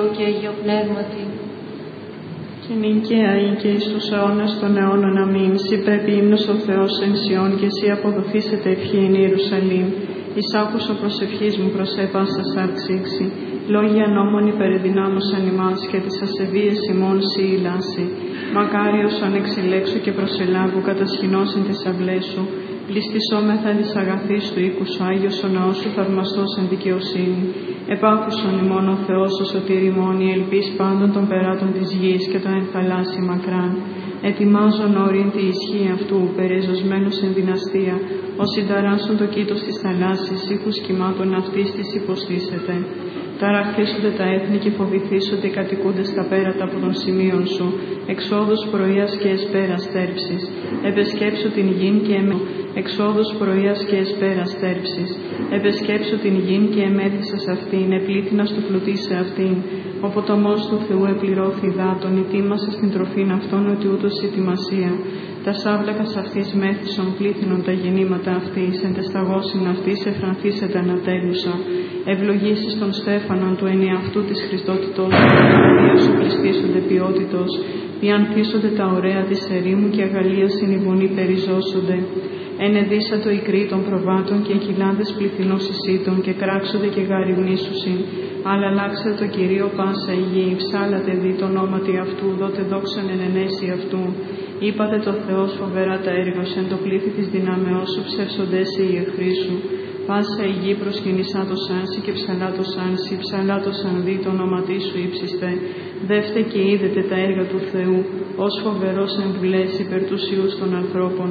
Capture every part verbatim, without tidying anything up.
και Αγίο Πνεύματι. Και νυν και αεί και εις τους αιώνας των αιώνων αμήν. Συ πρέπει ύμνος ο Θεός εν Σιών και εσύ αποδοθήσετε ευχή εν Ιερουσαλήμ. Εις άκουσο προσευχής μου προσέπαν στα σάρξήξη. Λόγια νόμων υπερεδυνάμωσαν ημάς και τις ασεβίες ημών σοι ηλάσει. Μακάριος αν εξηλέξω και προσελάβω κατασχηνώσιν τις αυλές σου. Πληστισόμεθα της αγαθής του οίκου σου, Άγιος ο ναός σου θαυμαστός εν δικαιοσύνη. Επάκουσον ημών ο Θεός ο σωτήρ ημών, η ελπίς πάντων των περάτων της γης και των εν θαλάσσι μακράν. Ετοιμάζον όριν τη ισχύ αυτού, περαιζωσμένος εν δυναστεία, ως συνταράσσον το κήτος της θαλάσσης, ήχους κυμάτων αυτής της υποστήσεται. Ταραχθήσονται τα έθνη και φοβηθήσονται οι κατοικούντες στα πέρατα από των σημείων σου, εξόδους πρωίας και εσπέρας τέρψης. Επεσκέψου την γην και εμέ, εξόδους πρωίας και εσπέρας τέρψης. Επεσκέψου την γην και εμέθησα σε αυτήν, επλήθυνα στο φλουτί σε αυτήν. Ο ποταμός του Θεού επληρώθη δάτων, ετοίμασε στην τροφήν αυτών ότι ούτως η ετοιμασία. Τα σάβλακας αυτής μέθησον πλήθυνον τα γεννήματα αυτής, εν τεσταγώσιν αυτής εφρανθήσεται ανατέλουσα. Ευλογήσεις των στέφανων του ενιαυτού της Χριστότητος, που σου πληστήσονται ποιότητος, διανθίσονται τα ωραία της ερήμου και αγαλίασιν η βονή περιζώσονται. Ενεδίσατο η κρή των προβάτων και οι κοιλάδες πληθυνός εισήτων και κράξονται και γαριγνήσουσιν. Αλλά αλλάξατε το Κυρίο πάσα η γη, ψάλατε δι το ονόματι αυτού, δότε δόξαν εν ενέση αυτού. Είπατε το Θεός φοβερά τα έργα σου, εν το πλήθη της δυνάμεώς σου ψεύσοντες οι εχθροί σου. Πάσα η γη προσκυνησά το σάνσι και ψαλά το σάνσι, ψαλά το σανδί το όνοματί σου ύψιστε. Δεύτε και είδετε τα έργα του Θεού, ως φοβερός εμβουλές υπερ τους ιούς των ανθρώπων.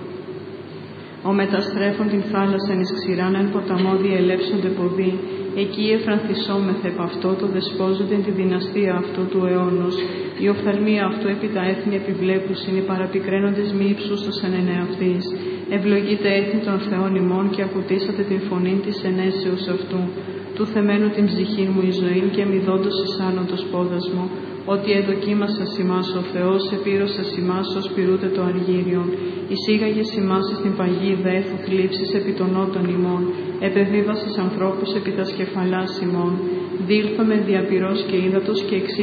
Ο μεταστρέφων την θάλασσαν εις ξηράν εν ποταμό διελεύσονται ποδοί. Εκεί εφρανθισόμεθε επ' αυτό το δεσπόζονται τη δυναστεία αυτού του αιώνος. Η οφθαλμία αυτού επί τα έθνη επιβλέπουσιν, οι παραπικραίνοντες μη υψούστος εν ενεαυτής. Ευλογείτε έθνη των Θεών ημών και ακουτήσατε την φωνήν της ενέσεως αυτού. Του θεμένου την ψυχή μου η ζωή και μη δόντος εις άλλον το σπόδας μου. Ότι εδοκίμασας ημάς ο Θεός, επήρωσας ημάς ως πυρούτε το αργύριον. Εισήγαγες ημάς στην παγή δέθου θλίψης επί των νότων ημών. Επεβίβασες ανθρώπους επί τα σκεφαλάς ημών. Δήλθαμε διαπυρός και ύδατος και εξή